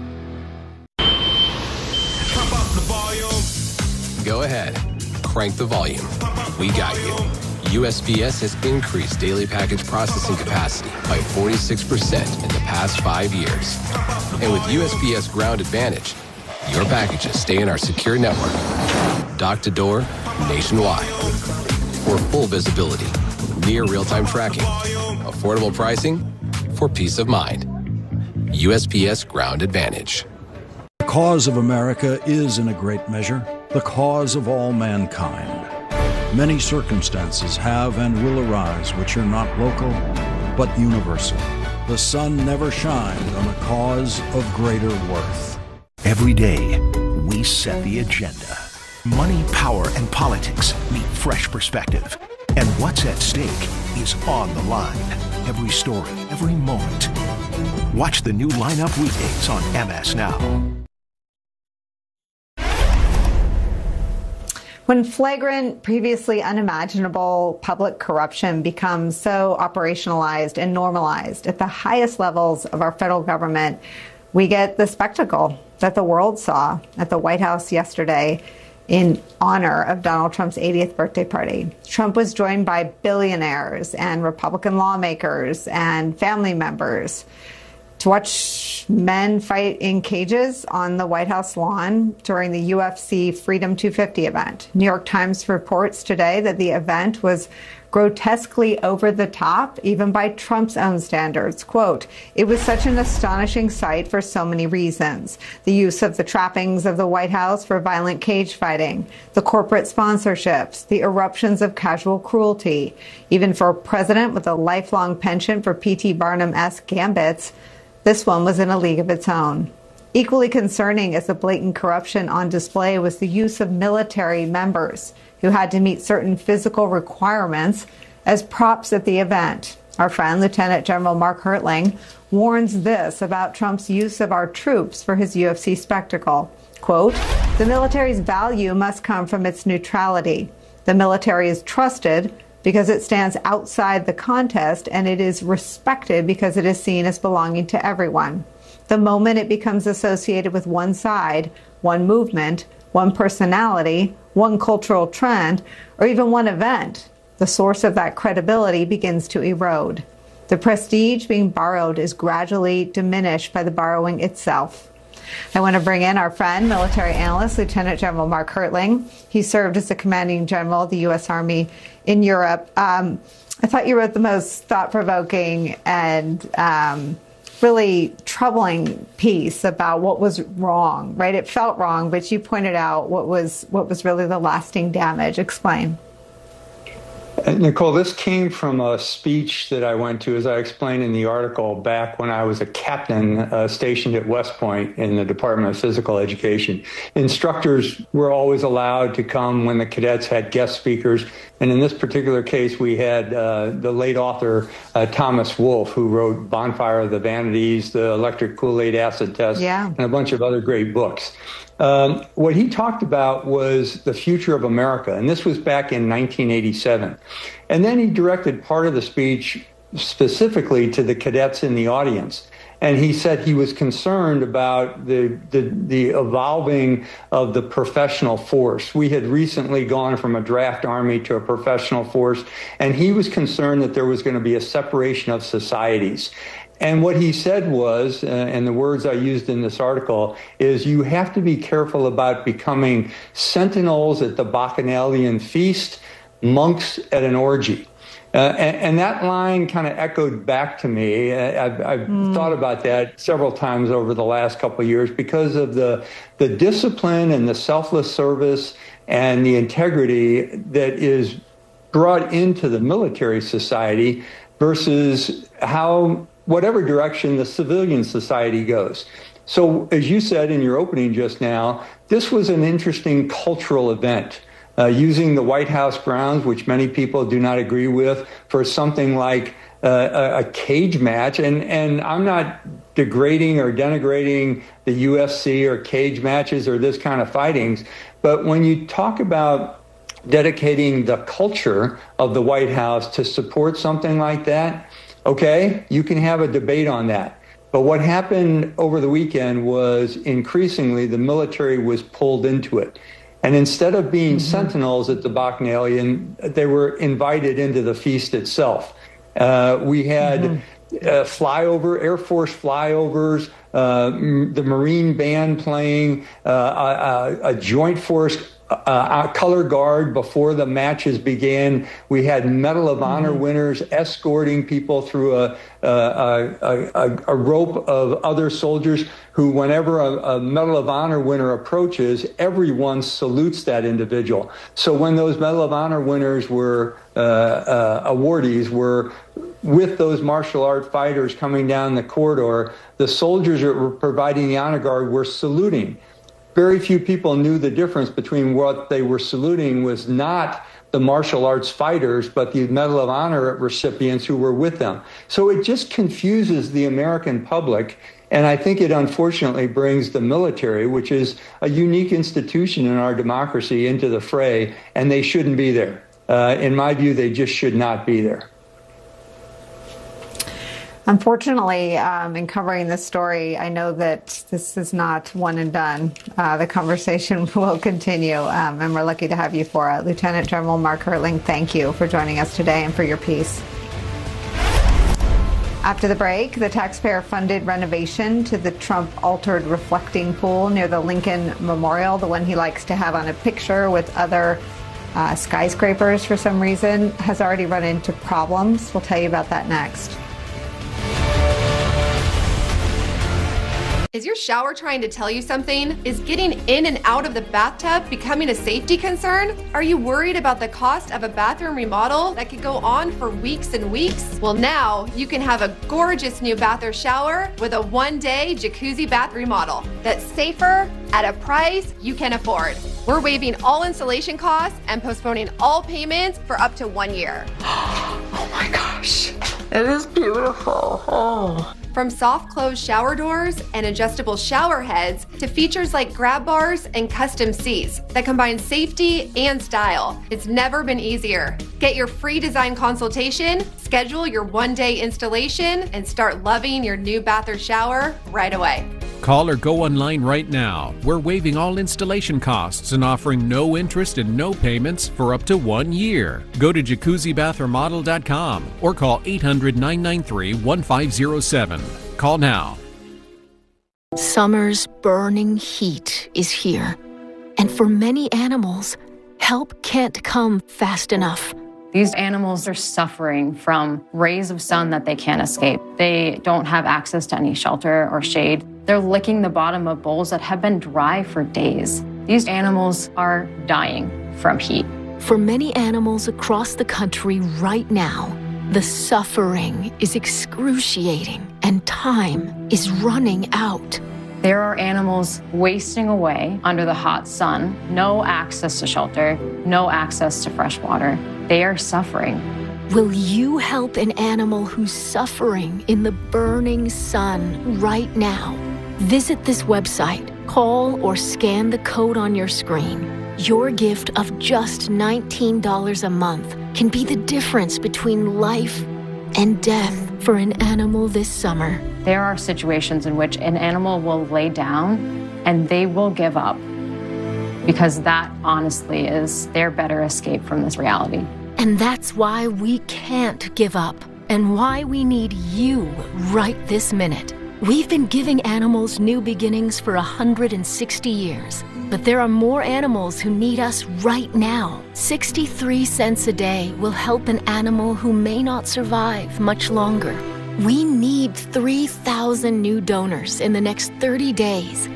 Go ahead. Crank the volume. We got you. U S P S has increased daily package processing capacity by forty-six percent in the past five years. And with U S P S Ground Advantage, your packages stay in our secure network, dock to door, nationwide. For full visibility, near real-time tracking, affordable pricing, for peace of mind. U S P S Ground Advantage. The cause of America is, in a great measure, the cause of all mankind. Many circumstances have and will arise which are not local, but universal. The sun never shined on a cause of greater worth. Every day, we set the agenda. Money, power, and politics meet fresh perspective. And what's at stake is on the line. Every story, every moment. Watch the new lineup weekdays on M S Now. When flagrant, previously unimaginable public corruption becomes so operationalized and normalized at the highest levels of our federal government, we get the spectacle that the world saw at the White House yesterday in honor of Donald Trump's eightieth birthday party. Trump was joined by billionaires and Republican lawmakers and family members. to watch men fight in cages on the White House lawn during the U F C Freedom two fifty event. New York Times reports today that the event was grotesquely over the top, even by Trump's own standards. Quote, "It was such an astonishing sight for so many reasons. The use of the trappings of the White House for violent cage fighting, the corporate sponsorships, the eruptions of casual cruelty. Even for a president with a lifelong penchant for P T Barnum-esque gambits, this one was in a league of its own." Equally concerning as the blatant corruption on display was the use of military members who had to meet certain physical requirements as props at the event. Our friend, Lieutenant General Mark Hertling, warns this about Trump's use of our troops for his U F C spectacle. Quote, "The military's value must come from its neutrality. The military is trusted because it stands outside the contest, and it is respected because it is seen as belonging to everyone. The moment it becomes associated with one side, one movement, one personality, one cultural trend, or even one event, the source of that credibility begins to erode. The prestige being borrowed is gradually diminished by the borrowing itself." I want to bring in our friend, military analyst, Lieutenant General Mark Hertling. He served as the commanding general of the U S Army in Europe. Um, I thought you wrote the most thought-provoking and um, really troubling piece about what was wrong, right? It felt wrong, but you pointed out what was what was really the lasting damage. Explain. Nicole, this came from a speech that I went to, as I explained in the article, back when I was a captain uh, stationed at West Point in the Department of Physical Education. Instructors were always allowed to come when the cadets had guest speakers. And in this particular case, we had uh, the late author, uh, Thomas Wolfe, who wrote Bonfire of the Vanities, The Electric Kool-Aid Acid Test, yeah. and a bunch of other great books. Um, what he talked about was the future of America, and this was back in nineteen eighty-seven. And then he directed part of the speech specifically to the cadets in the audience. And he said he was concerned about the, the, the evolving of the professional force. We had recently gone from a draft army to a professional force, and he was concerned that there was going to be a separation of societies. And what he said was, uh, and the words I used in this article, is you have to be careful about becoming sentinels at the Bacchanalian feast, monks at an orgy. Uh, and, and that line kind of echoed back to me. I've, I've mm. thought about that several times over the last couple of years because of the, the discipline and the selfless service and the integrity that is brought into the military society versus how whatever direction the civilian society goes. So, as you said in your opening just now, this was an interesting cultural event, uh, using the White House grounds, which many people do not agree with, for something like uh, a, a cage match. And, and I'm not degrading or denigrating the U F C or cage matches or this kind of fightings, but when you talk about dedicating the culture of the White House to support something like that, okay, you can have a debate on that. But what happened over the weekend was increasingly the military was pulled into it. And instead of being mm-hmm. sentinels at the Bacchanalian, they were invited into the feast itself. Uh, we had mm-hmm. uh, flyover, Air Force flyovers, uh, the Marine band playing, uh, a, a joint force Uh, color guard before the matches began. We had Medal of Honor mm-hmm. winners escorting people through a, a, a, a, a rope of other soldiers who, whenever a, a Medal of Honor winner approaches, everyone salutes that individual. So when those Medal of Honor winners were, uh, uh, awardees were with those martial art fighters coming down the corridor, the soldiers that were providing the honor guard were saluting. Very few people knew the difference between what they were saluting was not the martial arts fighters, but the Medal of Honor recipients who were with them. So it just confuses the American public. And I think it unfortunately brings the military, which is a unique institution in our democracy, into the fray, and they shouldn't be there. Uh, in my view, they just should not be there. Unfortunately, um, in covering this story, I know that this is not one and done. Uh, the conversation will continue, um, and we're lucky to have you for it. Lieutenant General Mark Hertling, thank you for joining us today and for your piece. After the break, the taxpayer-funded renovation to the Trump-altered reflecting pool near the Lincoln Memorial, the one he likes to have on a picture with other uh, skyscrapers for some reason, has already run into problems. We'll tell you about that next. Is your shower trying to tell you something? Is getting in and out of the bathtub becoming a safety concern? Are you worried about the cost of a bathroom remodel that could go on for weeks and weeks? Well, now you can have a gorgeous new bath or shower with a one-day jacuzzi bath remodel that's safer at a price you can afford. We're waiving all installation costs and postponing all payments for up to one year. Oh my gosh, it is beautiful. Oh. From soft close shower doors and adjustable shower heads to features like grab bars and custom seats that combine safety and style, it's never been easier. Get your free design consultation, schedule your one-day installation, and start loving your new bath or shower right away. Call or go online right now. We're waiving all installation costs and offering no interest and no payments for up to one year. Go to jacuzzi bath remodel dot com or call eight hundred, nine nine three, one five zero seven. Call now. Summer's burning heat is here. And for many animals, help can't come fast enough. These animals are suffering from rays of sun that they can't escape. They don't have access to any shelter or shade. They're licking the bottom of bowls that have been dry for days. These animals are dying from heat. For many animals across the country right now, the suffering is excruciating and time is running out. There are animals wasting away under the hot sun, no access to shelter, no access to fresh water. They are suffering. Will you help an animal who's suffering in the burning sun right now? Visit this website, call or scan the code on your screen. Your gift of just nineteen dollars a month can be the difference between life and death for an animal this summer. There are situations in which an animal will lay down and they will give up because that honestly is their better escape from this reality. And that's why we can't give up and why we need you right this minute. We've been giving animals new beginnings for one hundred sixty years, but there are more animals who need us right now. sixty-three cents a day will help an animal who may not survive much longer. We need three thousand new donors in the next thirty days.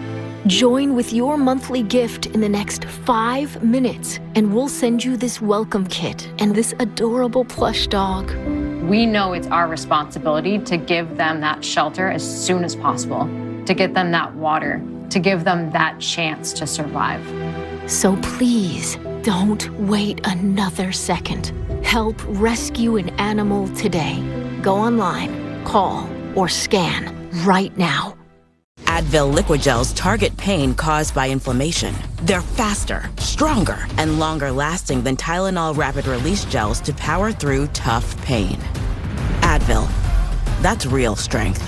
Join with your monthly gift in the next five minutes, and we'll send you this welcome kit and this adorable plush dog. We know it's our responsibility to give them that shelter as soon as possible, to get them that water, to give them that chance to survive. So please, don't wait another second. Help rescue an animal today. Go online, call, or scan right now. Advil liquid gels target pain caused by inflammation. They're faster, stronger, and longer lasting than Tylenol rapid release gels to power through tough pain. Advil, that's real strength.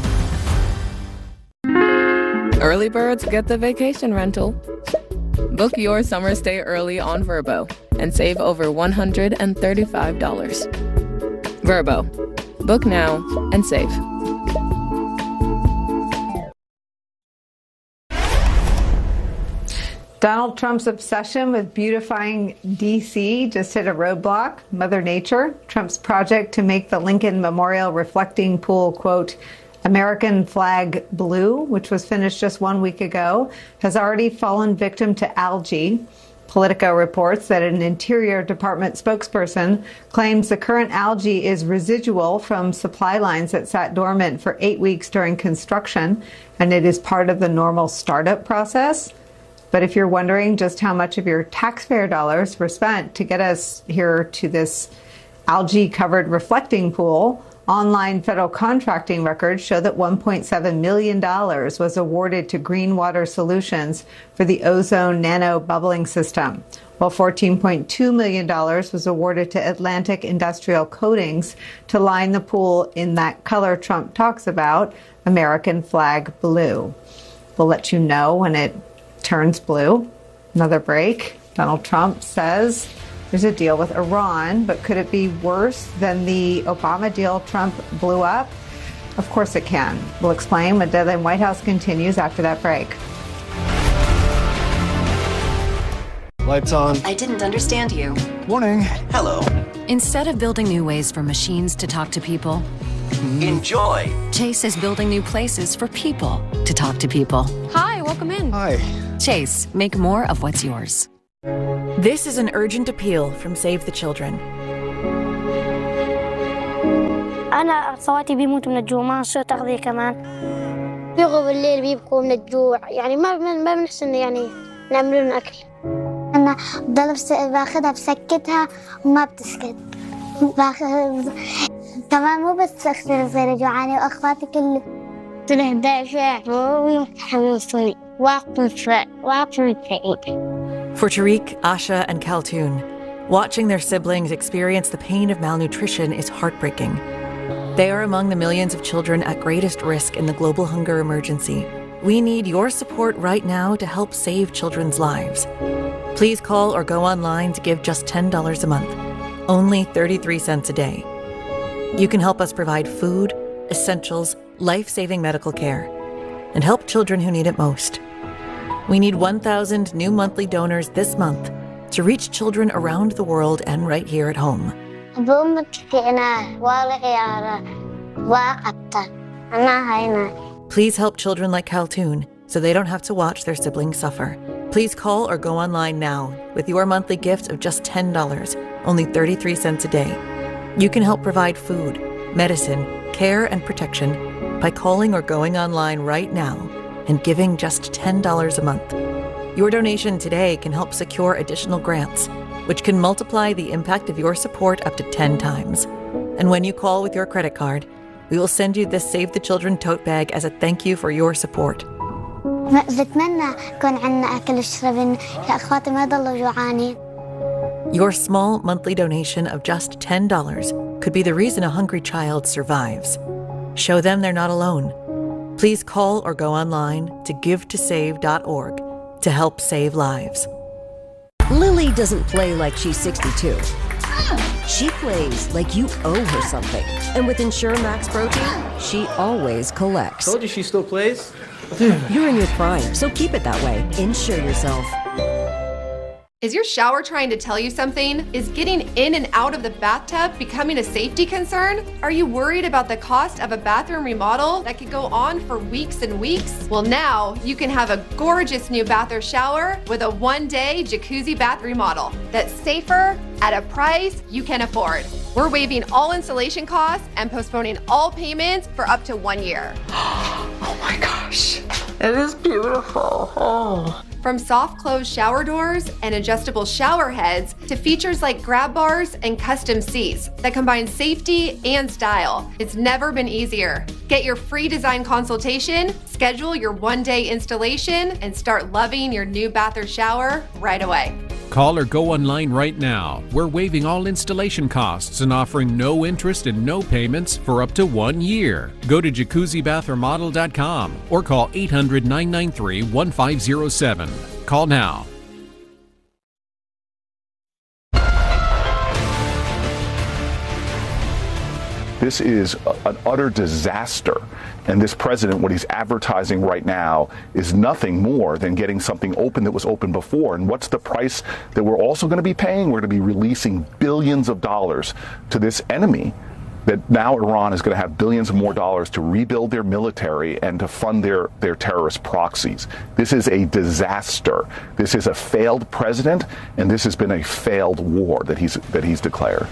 Early birds get the vacation rental. Book your summer stay early on Vrbo and save over one hundred thirty-five dollars. Vrbo, book now and save. Donald Trump's obsession with beautifying D C just hit a roadblock. Mother Nature, Trump's project to make the Lincoln Memorial reflecting pool, quote, American flag blue, which was finished just one week ago, has already fallen victim to algae. Politico reports that an Interior Department spokesperson claims the current algae is residual from supply lines that sat dormant for eight weeks during construction, and it is part of the normal startup process. But if you're wondering just how much of your taxpayer dollars were spent to get us here to this algae-covered reflecting pool, online federal contracting records show that one point seven million dollars was awarded to Green Water Solutions for the ozone nano bubbling system, while fourteen point two million dollars was awarded to Atlantic Industrial Coatings to line the pool in that color Trump talks about, American flag blue. We'll let you know when it turns blue. Another break. Donald Trump says There's a deal with Iran, but could it be worse than the Obama deal Trump blew up? Of course it can. We'll explain when Deadline White House continues after that break. Lights on. I didn't understand you. Morning. Hello. Instead of building new ways for machines to talk to people, enjoy. Chase is building new places for people to talk to people. Hi, welcome in. Hi. Chase, make more of what's yours. This is an urgent appeal from Save the Children. أنا أخواتي بيموتوا من الجوع ما صرت أغذية كمان بيغوا بالليل بيبكوا من الجوع يعني ما ما بنحسن يعني نعمل لهم أكل أنا بضل باخذها بسكتها وما بتسكت باخذ كمان مو بس أختي صغيرة جوعانة وأخواتي كل سنة دافع ويحمسوني واقف واقف بعيد. For Tariq, Asha, and Kaltun, watching their siblings experience the pain of malnutrition is heartbreaking. They are among the millions of children at greatest risk in the global hunger emergency. We need your support right now to help save children's lives. Please call or go online to give just ten dollars a month, only thirty-three cents a day. You can help us provide food, essentials, life-saving medical care, and help children who need it most. We need one thousand new monthly donors this month to reach children around the world and right here at home. Please help children like Kaltun so they don't have to watch their siblings suffer. Please call or go online now with your monthly gift of just ten dollars, only thirty-three cents a day. You can help provide food, medicine, care, and protection by calling or going online right now and giving just ten dollars a month. Your donation today can help secure additional grants, which can multiply the impact of your support up to ten times. And when you call with your credit card, we will send you this Save the Children tote bag as a thank you for your support. Your small monthly donation of just ten dollars could be the reason a hungry child survives. Show them they're not alone. Please call or go online to give to save dot org to help save lives. Lily doesn't play like she's sixty-two. She plays like you owe her something. And with Ensure Max Protein, she always collects. Told you she still plays? You're in your prime, so keep it that way. Insure yourself. Is your shower trying to tell you something? Is getting in and out of the bathtub becoming a safety concern? Are you worried about the cost of a bathroom remodel that could go on for weeks and weeks? Well, now you can have a gorgeous new bath or shower with a one-day jacuzzi bath remodel that's safer at a price you can afford. We're waiving all installation costs and postponing all payments for up to one year. Oh my gosh, it is beautiful. Oh. From soft closed shower doors and adjustable shower heads to features like grab bars and custom seats that combine safety and style, it's never been easier. Get your free design consultation, schedule your one-day installation, and start loving your new bath or shower right away. Call or go online right now. We're waiving all installation costs and offering no interest and no payments for up to one year. Go to jacuzzi bath remodel dot com or call eight hundred, nine nine three, one five zero seven. Call now. This is an utter disaster. And this president, what he's advertising right now, is nothing more than getting something open that was open before. And what's the price that we're also going to be paying? We're going to be releasing billions of dollars to this enemy. That now Iran is going to have billions of more dollars to rebuild their military and to fund their, their terrorist proxies. This is a disaster. This is a failed president, and this has been a failed war that he's that he's declared.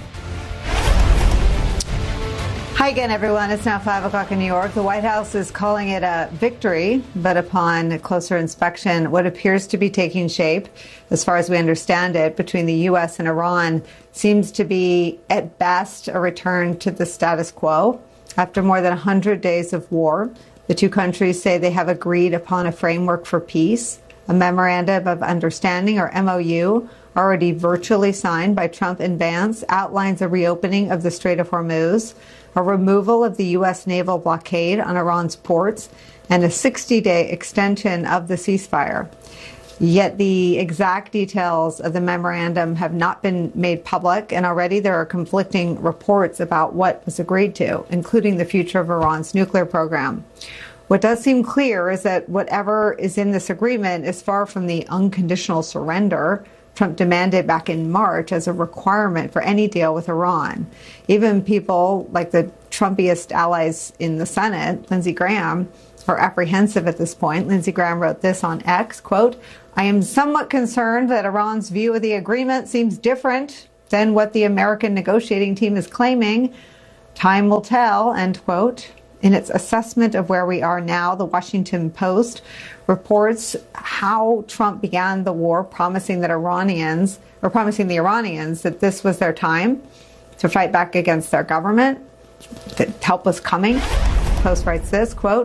Hi again, everyone. It's now five o'clock in New York. The White House is calling it a victory, but upon closer inspection, what appears to be taking shape, as far as we understand it, between the U S and Iran seems to be, at best, a return to the status quo. After more than one hundred days of war, the two countries say they have agreed upon a framework for peace, a memorandum of understanding, or M O U, already virtually signed by Trump and Vance, outlines a reopening of the Strait of Hormuz, a removal of the U S naval blockade on Iran's ports, and a sixty-day extension of the ceasefire. Yet the exact details of the memorandum have not been made public, and already there are conflicting reports about what was agreed to, including the future of Iran's nuclear program. What does seem clear is that whatever is in this agreement is far from the unconditional surrender Trump demanded back in March as a requirement for any deal with Iran. Even people like the Trumpiest allies in the Senate, Lindsey Graham, are apprehensive at this point. Lindsey Graham wrote this on X, quote, "I am somewhat concerned that Iran's view of the agreement seems different than what the American negotiating team is claiming. Time will tell," end quote. In its assessment of where we are now, the Washington Post reports how Trump began the war, promising that Iranians, or promising the Iranians that this was their time to fight back against their government, that help was coming. The Post writes this, quote,